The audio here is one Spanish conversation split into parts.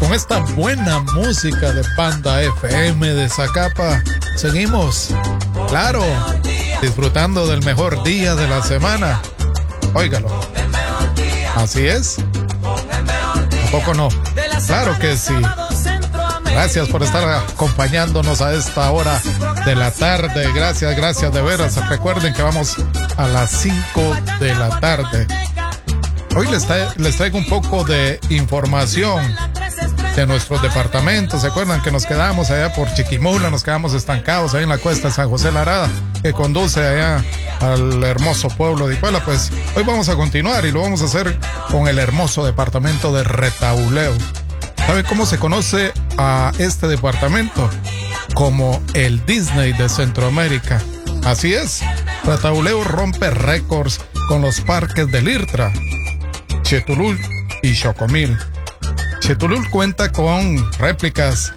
con esta buena música de Panda FM de Zacapa, seguimos, claro, disfrutando del mejor día de la semana. Óigalo. Así es. ¿Tampoco no? Claro que sí. Gracias por estar acompañándonos a esta hora de la tarde. Gracias de veras. Recuerden que vamos a las 5 de la tarde. Hoy les traigo un poco de información de nuestros departamentos. ¿Se acuerdan que nos quedamos allá por Chiquimula? Nos quedamos estancados ahí en la cuesta de San José Larada, que conduce allá al hermoso pueblo de Ipuela. Pues hoy vamos a continuar y lo vamos a hacer con el hermoso departamento de Retauleu. ¿Sabe cómo se conoce a este departamento? Como el Disney de Centroamérica. Así es, Retauleu rompe récords con los parques del IRTRA, Chetulul y Chocomil. Chetulul cuenta con réplicas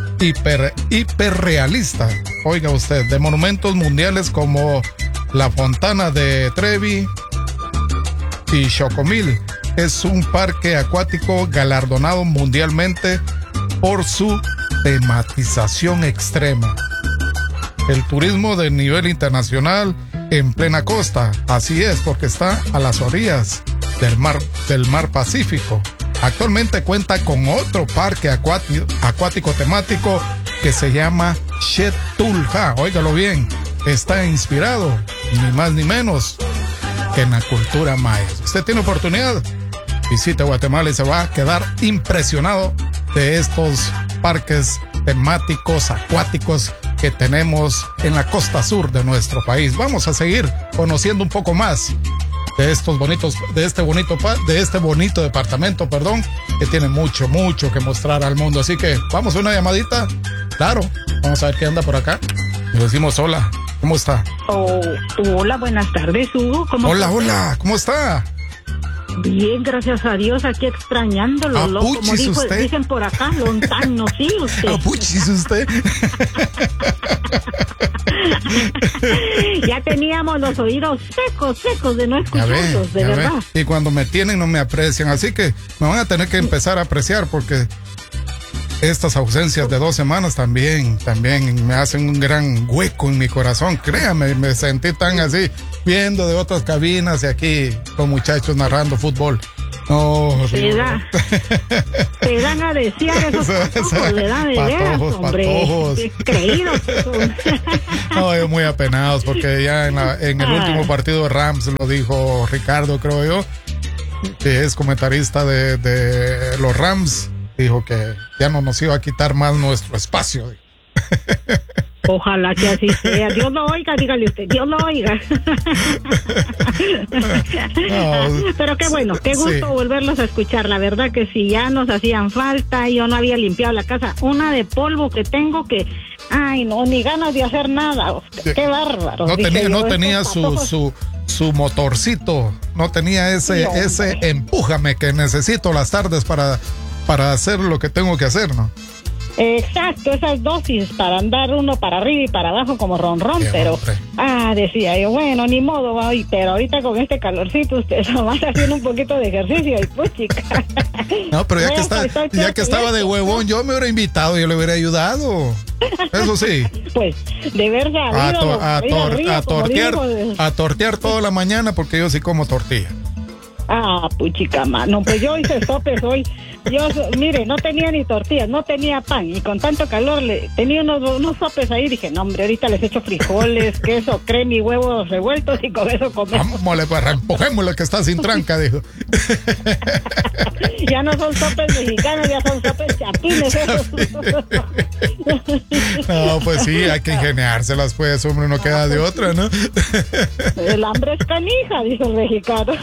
hiperrealistas, oiga usted, de monumentos mundiales como la Fontana de Trevi, y Chocomil es un parque acuático galardonado mundialmente por su tematización extrema. El turismo de nivel internacional en plena costa, así es, porque está a las orillas del mar Pacífico. Actualmente cuenta con otro parque acuático temático que se llama Chetulja. Óigalo bien, está inspirado ni más ni menos que en la cultura maya. Usted tiene oportunidad, visite Guatemala y se va a quedar impresionado de estos parques temáticos acuáticos que tenemos en la costa sur de nuestro país. Vamos a seguir conociendo un poco más de este bonito departamento, que tiene mucho que mostrar al mundo. Así que vamos a una llamadita. Claro, vamos a ver qué anda por acá. Le decimos hola. ¿Cómo está? Hola, buenas tardes, Hugo. Hola, ¿cómo está? Bien, gracias a Dios, aquí extrañándolo, loco, como dicen por acá, lontano, sí, usted. Apuchis usted. Ya teníamos los oídos secos de no escucharlos, de verdad. Y cuando me tienen no me aprecian, así que me van a tener que empezar a apreciar, porque estas ausencias de 2 semanas también me hacen un gran hueco en mi corazón. Créame, me sentí tan así, viendo de otras cabinas y aquí los muchachos narrando fútbol. No, te dan a desear esos patojos, le dan de veras, hombre. Creídos. No, yo muy apenados, porque ya en el último partido de Rams, lo dijo Ricardo, creo yo, que es comentarista de los Rams, dijo que ya no nos iba a quitar más nuestro espacio. Ojalá que así sea. Dios lo oiga, dígale usted, Dios lo oiga. No, pero qué bueno, qué gusto volverlos a escuchar. La verdad que sí, ya nos hacían falta. Yo no había limpiado la casa, una de polvo que tengo que, ay no, ni ganas de hacer nada. Qué bárbaro. No tenía su motorcito, no tenía ese empújame que necesito las tardes para hacer lo que tengo que hacer, ¿no? Exacto, esas dosis para andar uno para arriba y para abajo como ronrón, pero decía yo, bueno, ni modo, pero ahorita con este calorcito usted nomás haciendo un poquito de ejercicio y pues chica. No, pero ya que estaba de huevón, yo me hubiera invitado, yo le hubiera ayudado. Eso sí. Pues, de verdad, a tortear toda la mañana, porque yo sí como tortilla. Puchica, no, pues yo hice sopes hoy. Yo, mire, no tenía ni tortillas, no tenía pan, y con tanto calor tenía unos sopes ahí. Dije, no, hombre, ahorita les echo frijoles, queso, crema y huevos revueltos, y con eso comemos. Vámonos, pues, empujémosle que está sin tranca, dijo. Ya no son sopes mexicanos, ya son sopes chapines esos. No, pues sí, hay que ingeniárselas, pues, hombre, no queda de otra, ¿no? El hambre es canija, dijo el mexicano.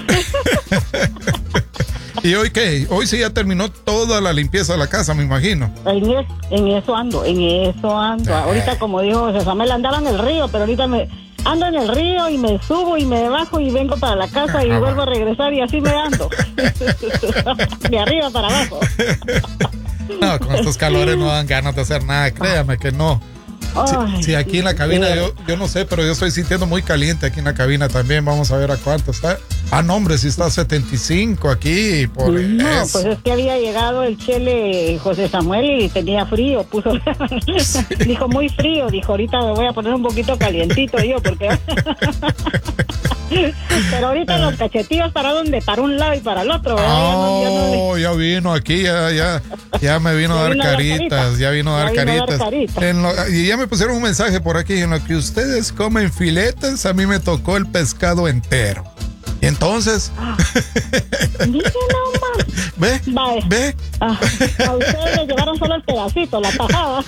¿Y hoy qué? Hoy sí ya terminó toda la limpieza de la casa, me imagino. En eso ando. Ahorita, como dijo Césamel, andaba en el río, pero ahorita ando en el río y me subo y me bajo y vengo para la casa y vuelvo a regresar y así me ando. De arriba para abajo. No, con estos calores no dan ganas de hacer nada, créame que no. Sí, aquí en la cabina, yo no sé, pero yo estoy sintiendo muy caliente aquí en la cabina también. Vamos a ver a cuánto está. Ah, no, hombre, sí está a 75 aquí. Por no, eso. pues es que había llegado el chele José Samuel y tenía frío. Dijo muy frío. Dijo, ahorita me voy a poner un poquito calientito yo, porque... Pero ahorita los cachetillos, ¿para dónde? Para un lado y para el otro. Ya vino aquí, ya me vino a dar caritas. Ya vino a dar caritas. Y ya me pusieron un mensaje por aquí. En lo que ustedes comen filetes, a mí me tocó el pescado entero. Y entonces... Dice nomás. ¿Ve? Vale. ¿Ve? A ustedes les llevaron solo el pedacito, la tajada.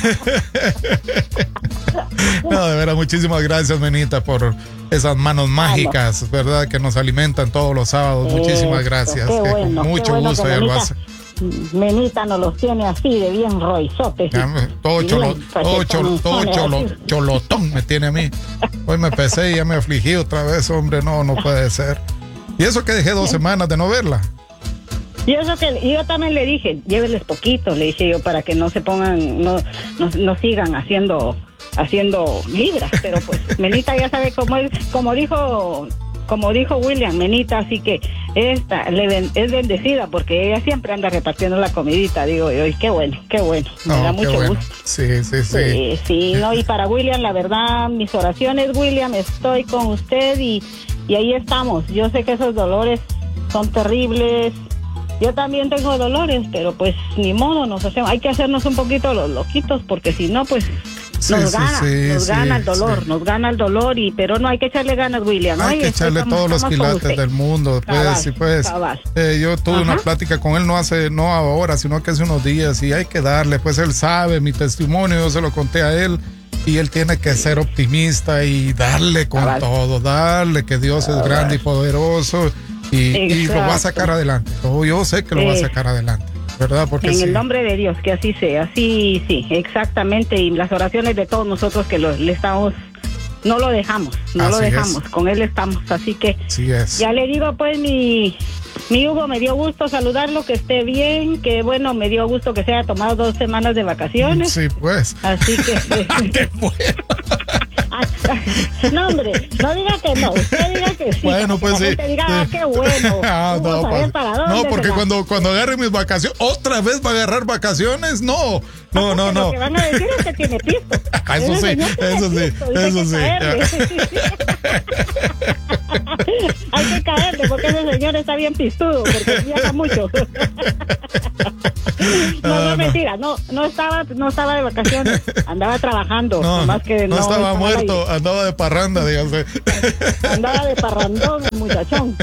No, de verdad, muchísimas gracias, Menita, por esas manos mágicas, ¿verdad? Que nos alimentan todos los sábados. Muchísimas gracias. Qué bueno, con mucho gusto ella lo hace. Menita nos los tiene así de bien roizotes. Todo cholotón me tiene a mí. Hoy me pesé y ya me afligí otra vez, hombre, no puede ser. Y eso que dejé 2 semanas de no verla. Y eso que yo también le dije, lléveles poquito, le dije yo, para que no se pongan, no sigan haciendo libras, pero pues Menita ya sabe cómo es, como dijo William, Menita, así que esta es bendecida porque ella siempre anda repartiendo la comidita, digo yo, y qué bueno, me da mucho gusto. Sí, no, y para William, la verdad, mis oraciones, William, estoy con usted y ahí estamos. Yo sé que esos dolores son terribles. Yo también tengo dolores, pero pues ni modo, hay que hacernos un poquito los loquitos, porque si no, pues nos gana el dolor, pero no hay que echarle ganas, William. Hay que echarle todos los quilates del mundo, pues. Yo tuve una plática con él no ahora, sino que hace unos días, y hay que darle, pues él sabe mi testimonio, yo se lo conté a él. Y él tiene que ser optimista y darle con todo, darle que Dios es grande y poderoso y lo va a sacar adelante. Yo sé que lo va a sacar adelante, ¿verdad? Porque en el nombre de Dios, que así sea, sí, exactamente. Y las oraciones de todos nosotros que le estamos, no lo dejamos, con él estamos. Así que ya le digo, pues, mi Hugo, me dio gusto saludarlo, que esté bien, que bueno, me dio gusto que se haya tomado 2 semanas de vacaciones. Sí, pues. Así que... ¡Qué bueno! No, hombre, no diga que no, usted diga que sí. Bueno, pues sí. Usted diga, qué bueno. No, porque cuando agarre mis vacaciones, ¿otra vez va a agarrar vacaciones? No. Lo que van a decir es que tiene pisto. Eso sí. Hay que caerle porque ese señor está bien pistudo, porque viaja mucho. No, mentira, no estaba de vacaciones, andaba trabajando. No estaba muerto, andaba de parranda, dígase. Andaba de parrandón, muchachón.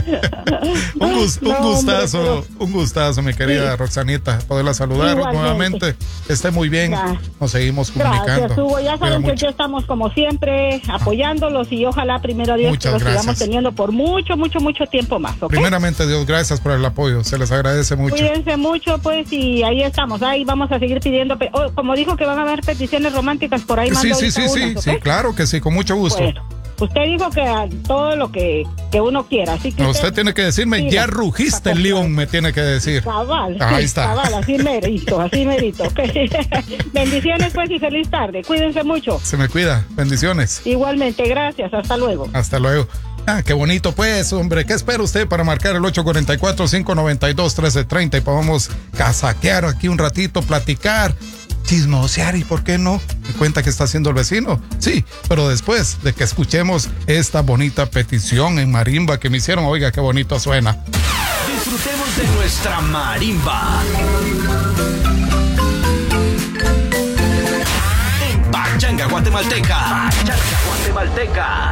Un gustazo, mi querida Roxanita, poderla saludar nuevamente. Esté muy bien, nos seguimos comunicando. Gracias, Hugo, ya saben que aquí estamos como siempre, apoyándolos, y ojalá primero Dios que los sigamos teniendo por mucho tiempo más, ¿okay? Primeramente Dios, gracias por el apoyo, se les agradece mucho. Cuídense mucho, pues, y ahí estamos, ahí vamos a seguir pidiendo, como dijo que van a haber peticiones románticas por ahí. Sí, claro que sí, con mucho gusto. Bueno, usted dijo que a todo lo que uno quiera, así que usted tiene que decirme, ya rugiste, León, me tiene que decir. Cabal, ahí está. Cabal, así merito, okay. Bendiciones, pues, y feliz tarde, cuídense mucho. Se me cuida, bendiciones. Igualmente, gracias, hasta luego. Hasta luego. Qué bonito, pues, hombre. ¿Qué espera usted para marcar el 844-592-1330 y podamos casaquear aquí un ratito, platicar, chismosear y por qué no? ¿Me cuenta qué está haciendo el vecino? Sí, pero después de que escuchemos esta bonita petición en marimba que me hicieron, oiga, qué bonito suena. Disfrutemos de nuestra marimba. En Pachanga Guatemalteca.